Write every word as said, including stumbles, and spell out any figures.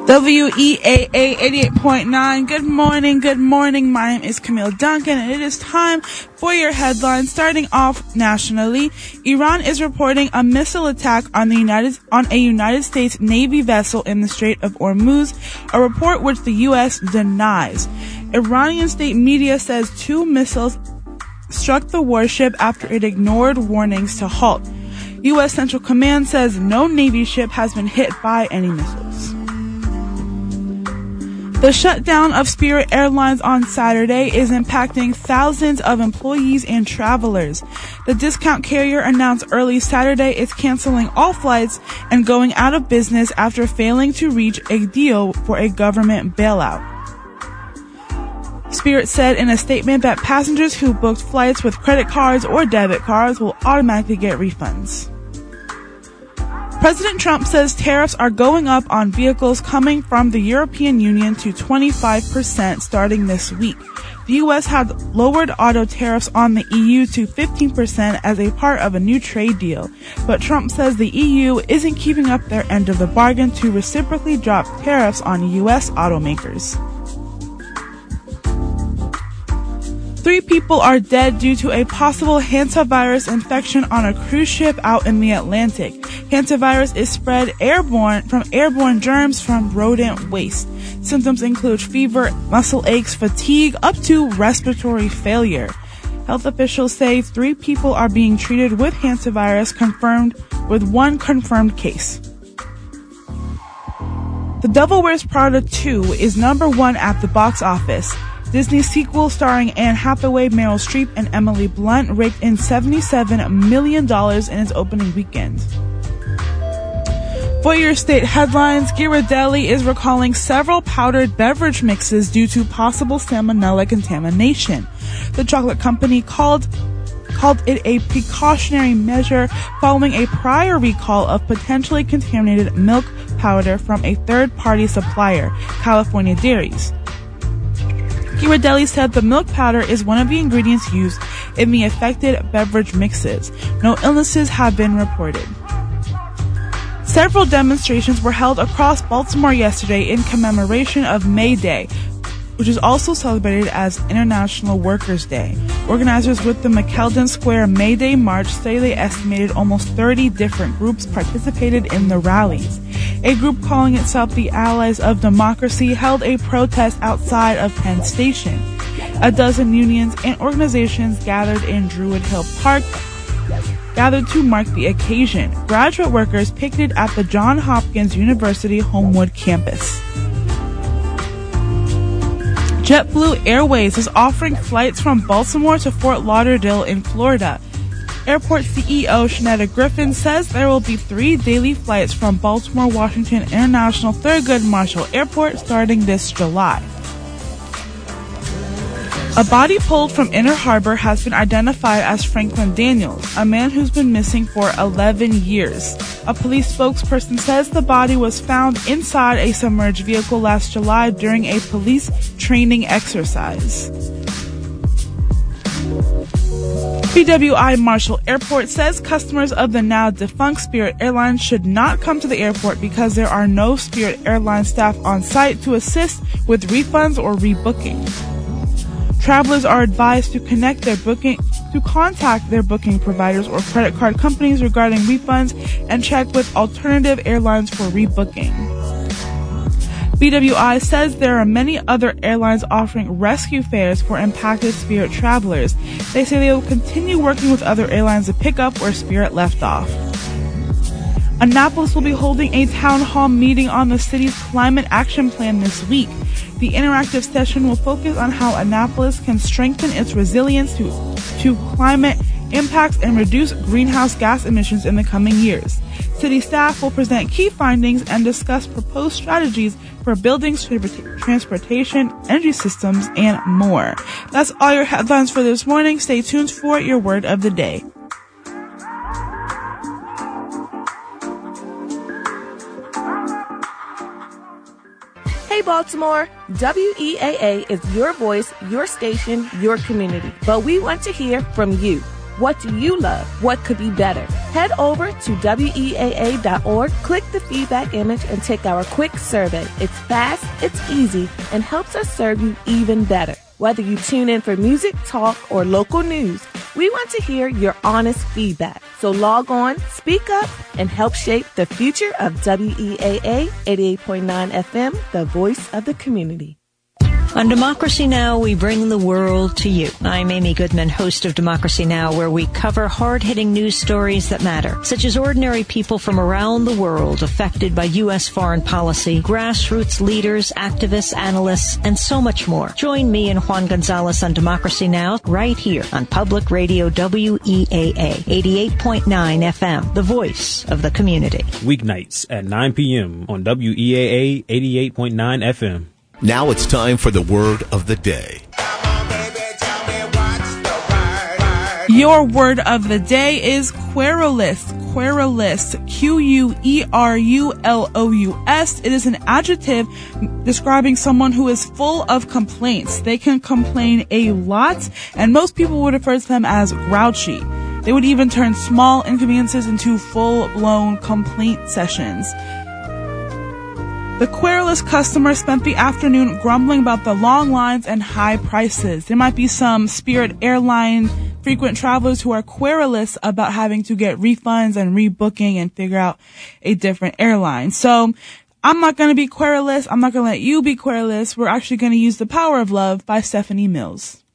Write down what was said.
W E A A eighty-eight point nine. Good morning, good morning. My name is Camille Duncan, and it is time for your headlines. Starting off nationally, Iran is reporting a missile attack on the United on a United States Navy vessel in the Strait of Hormuz, a report which the U S denies. Iranian state media says two missiles struck the warship after it ignored warnings to halt. U S Central Command says no Navy ship has been hit by any missiles. The shutdown of Spirit Airlines on Saturday is impacting thousands of employees and travelers. The discount carrier announced early Saturday it's canceling all flights and going out of business after failing to reach a deal for a government bailout. Spirit said in a statement that passengers who booked flights with credit cards or debit cards will automatically get refunds. President Trump says tariffs are going up on vehicles coming from the European Union to twenty-five percent starting this week. The U S had lowered auto tariffs on the E U to fifteen percent as a part of a new trade deal, but Trump says the E U isn't keeping up their end of the bargain to reciprocally drop tariffs on U S automakers. Three people are dead due to a possible hantavirus infection on a cruise ship out in the Atlantic. Hantavirus is spread airborne from airborne germs from rodent waste. Symptoms include fever, muscle aches, fatigue, up to respiratory failure. Health officials say three people are being treated with hantavirus, confirmed with one confirmed case. The Devil Wears Prada two is number one at the box office. Disney's sequel starring Anne Hathaway, Meryl Streep, and Emily Blunt raked in seventy-seven million dollars in its opening weekend. For your state headlines, Ghirardelli is recalling several powdered beverage mixes due to possible salmonella contamination. The chocolate company called called it a precautionary measure following a prior recall of potentially contaminated milk powder from a third-party supplier, California Dairies. Ghirardelli said the milk powder is one of the ingredients used in the affected beverage mixes. No illnesses have been reported. Several demonstrations were held across Baltimore yesterday in commemoration of May Day, which is also celebrated as International Workers' Day. Organizers with the McKeldin Square May Day March say they estimated almost thirty different groups participated in the rallies. A group calling itself the Allies of Democracy held a protest outside of Penn Station. A dozen unions and organizations gathered in Druid Hill Park gathered to mark the occasion. Graduate workers picketed at the Johns Hopkins University Homewood campus. JetBlue Airways is offering flights from Baltimore to Fort Lauderdale in Florida. Airport C E O Shanetta Griffin says there will be three daily flights from Baltimore Washington International Thurgood Marshall Airport starting this July. A body pulled from Inner Harbor has been identified as Franklin Daniels, a man who's been missing for eleven years. A police spokesperson says the body was found inside a submerged vehicle last July during a police training exercise. B W I Marshall Airport says customers of the now defunct Spirit Airlines should not come to the airport because there are no Spirit Airlines staff on site to assist with refunds or rebooking. Travelers are advised to connect their booking, to contact their booking providers or credit card companies regarding refunds and check with alternative airlines for rebooking. B W I says there are many other airlines offering rescue fares for impacted Spirit travelers. They say they will continue working with other airlines to pick up where Spirit left off. Annapolis will be holding a town hall meeting on the city's climate action plan this week. The interactive session will focus on how Annapolis can strengthen its resilience to, to climate impacts and reduce greenhouse gas emissions in the coming years. City staff will present key findings and discuss proposed strategies for buildings, transportation, energy systems, and more. That's all your headlines for this morning. Stay tuned for your word of the day. Hey Baltimore, W E A A is your voice, your station, your community. But we want to hear from you. What do you love? What could be better? Head over to W E A A dot org, click the feedback image, and take our quick survey. It's fast, it's easy, and helps us serve you even better. Whether you tune in for music, talk, or local news, we want to hear your honest feedback. So log on, speak up, and help shape the future of W E A A eighty-eight point nine F M, the voice of the community. On Democracy Now!, we bring the world to you. I'm Amy Goodman, host of Democracy Now!, where we cover hard-hitting news stories that matter, such as ordinary people from around the world affected by U S foreign policy, grassroots leaders, activists, analysts, and so much more. Join me and Juan Gonzalez on Democracy Now! Right here on Public Radio W E A A, eighty-eight point nine F M, the voice of the community. Weeknights at nine p.m. on W E A A eighty-eight point nine F M. Now it's time for the word of the day. Your word of the day is querulous. Querulous. Q U E R U L O U S. It is an adjective describing someone who is full of complaints. They can complain a lot, and most people would refer to them as grouchy. They would even turn small inconveniences into full-blown complaint sessions. The querulous customer spent the afternoon grumbling about the long lines and high prices. There might be some Spirit Airline frequent travelers who are querulous about having to get refunds and rebooking and figure out a different airline. So I'm not going to be querulous. I'm not going to let you be querulous. We're actually going to use The Power of Love by Stephanie Mills.